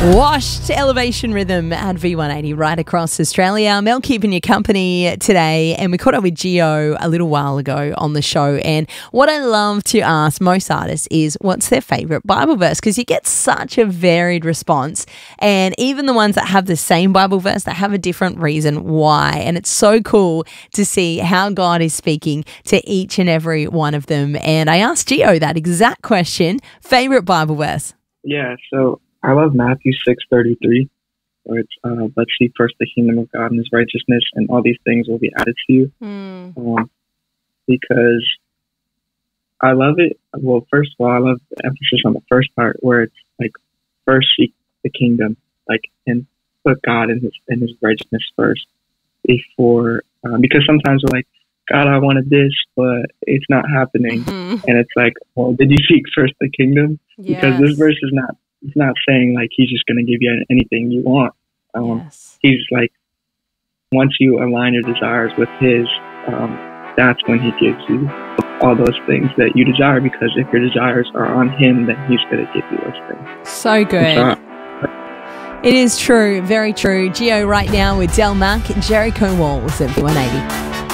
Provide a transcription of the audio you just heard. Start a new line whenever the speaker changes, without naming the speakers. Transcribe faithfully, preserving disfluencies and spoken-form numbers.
Washed Elevation Rhythm at V one eighty right across Australia. Mel keeping you company today, and we caught up with Gio a little while ago on the show. And what I love to ask most artists is what's their favourite Bible verse, because you get such a varied response, and even the ones that have the same Bible verse, they have a different reason why. And it's so cool to see how God is speaking to each and every one of them. And I asked Gio that exact question, favourite Bible verse.
Yeah, so I love Matthew six thirty-three, where it's, uh, let's seek first the kingdom of God and his righteousness, and all these things will be added to you. Mm. Um, because I love it. Well, first of all, I love the emphasis on the first part, where it's like, first seek the kingdom, like, and put God and his, and his righteousness first before, um, because sometimes we're like, God, I wanted this, but it's not happening. Mm-hmm. And it's like, well, did you seek first the kingdom? Yes. Because this verse is not, it's not saying like he's just going to give you anything you want. Um, yes. He's like, once you align your desires with his, um, that's when he gives you all those things that you desire, because if your desires are on him, then he's going to give you those things.
So good. It is true. Very true. Gio right now with Del Mack and Jericho Walls at V one eighty.